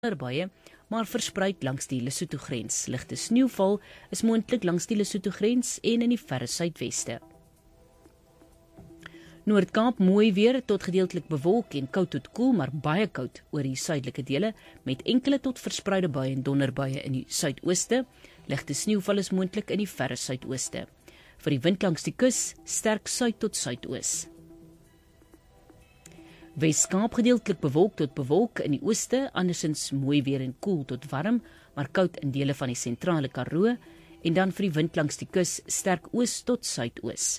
donderbuie, maar verspreid langs die Lesotho-grens. Ligte sneeuval is moontlik langs die Lesotho-grens en in die verre suidweste. Noord-Kaap mooi weer tot gedeeltelik bewolk en koud tot koel, maar baie koud oor die suidelike dele, met enkele tot verspreide buie en donderbuie in die suidooste. Ligte sneeuval is moontlik in die verre suidooste. Vir die wind langs die kus, sterk suid tot suidoos. Wes-Kaap gedeeltelik bewolk tot bewolk in die ooste, andersins mooi weer en koel tot warm, maar koud in dele van die sentrale Karoo, en dan vir die wind langs die kus, sterk oos tot suidoos.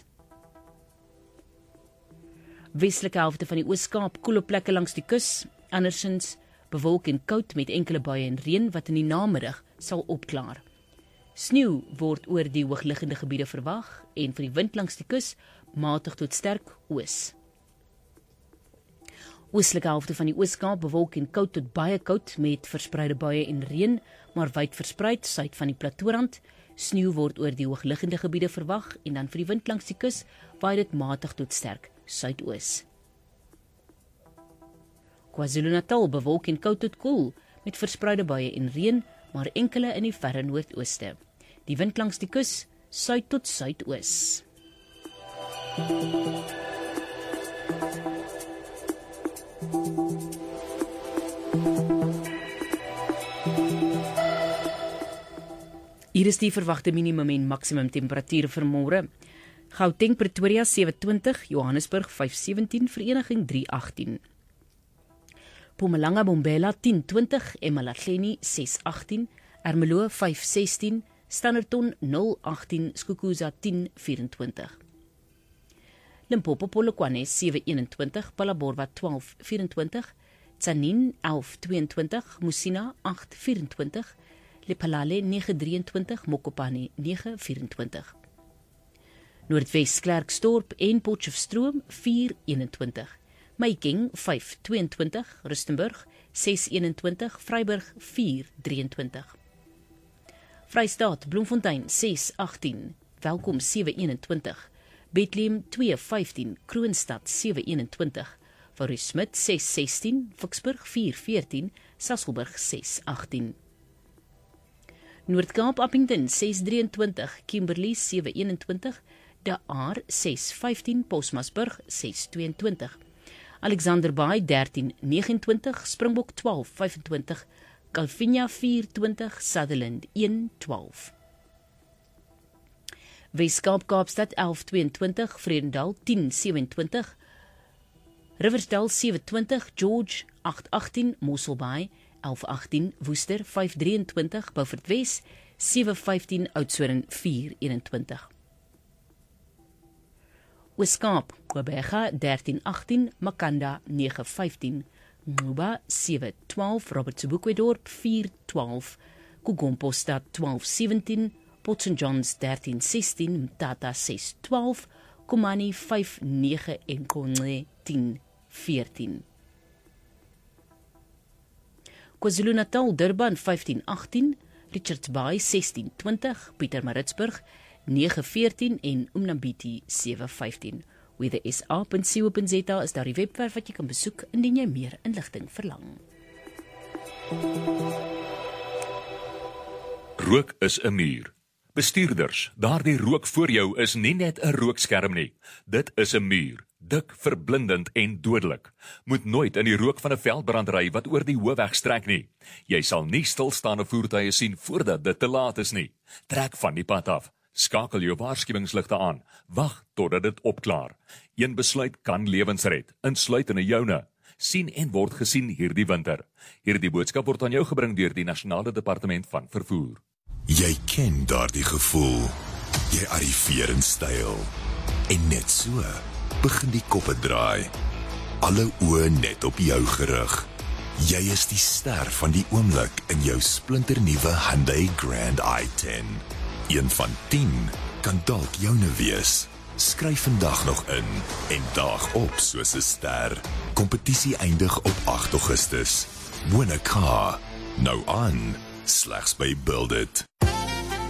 Westelike helfte van die Oos-Kaap koel op plekke langs die kus, andersins bewolk en koud met enkele buie en reën wat in die namiddag sal opklaar. Sneeu word oor die hoogliggende gebiede verwag en vir die wind langs die kus matig tot sterk oos. Oostelike helfte van die Oos-Kaap bewolk en koud tot baie koud met verspreide buie en reën, maar wyd verspreid suid van die Platoorand. Sneeu word oor die hoogliggende gebiede verwag en dan vir die wind langs die kus waai dit matig tot sterk suidoos. KwaZulu-Natal bewolk en koud tot koel met verspreide buie en reën, maar enkele in die verre noordooste. Die wind langs die kus suid tot suidoos. Hier is die verwagte minimum en maksimum temperatuur vir môre. Gauteng, Pretoria 27, Johannesburg 517, Vereniging 318. Mpumalanga, Mbombela 1020, Emalahleni 618, Ermelo 516, Standerton 018, Skukuza 1024. Limpopo, Polokwane 721, Phalaborwa 1224, Tzaneen 1122, Musina 824, Lephalale 923, Mokopane 924. Noordwes, Klerksdorp en Potchefstroom 421, Mahikeng 522, Rustenburg 621, Vryburg 423. Vrystaat, Bloemfontein 618, Welkom 721, Bethlehem 215, Kroonstad 721, Varusmit 616, Vicksburg 414, Sasolburg 618. Noord-Kaap, Appington 623, Kimberley 721, De Aar 615, Posmasburg 622, Alexander Bay 1329, Springbok 1225, Calvinia 420, Sutherland 112. Wes-Kaap, Kaapstad 1122, Vredendal 1027, Riversdal 720, George 818, Mossel Bay 1118, Woester 523, Beaufort Wes 715, Oudtshoorn 421. Oos-Kaap, Gqeberha 1318, Makanda 915, Nquba 712, Robert Sobukwe-dorp 412, Kogompostad 1217, Port St Johns 1316, Mthatha 612, Komani 59 en Konxe 1014. KwaZulu-Natal, Durban 1518, Richards Bay 1620, Pietermaritzburg 914 en Umnambiti 715. weathersa.co.za is daar die webwerf wat jy kan besoek indien jy meer inligting verlang. Rook is 'n muur. Bestuurders, daardie rook voor jou is nie net 'n rookskerm nie. Dit is 'n muur, dik, verblindend en dodelik. Moet nooit in die rook van 'n veldbrand ry wat oor die hoofweg strek nie. Jy sal nie stilstaande voertuie sien voordat dit te laat is nie. Trek van die pad af. Skakel jou waarskuwingsligte aan. Wag totdat dit opklaar. Een besluit kan lewens red, insluitende joune. Sien en word gesien hierdie winter. Hierdie boodskap word aan jou gebring deur die Nasionale Departement van Vervoer. Jy ken daardie gevoel. Jy arriveer in styl. En net so begin die koppe draai. Alle oë net op jou gerig. Jy is die ster van die oomblik in jou splinternuwe Hyundai Grand i10. Een van 10 kan dalk joune wees. Skryf vandag nog in en daag op soos 'n ster. Kompetisie eindig op 8 Augustus. Win a car. Nou aan, slegs by Build It.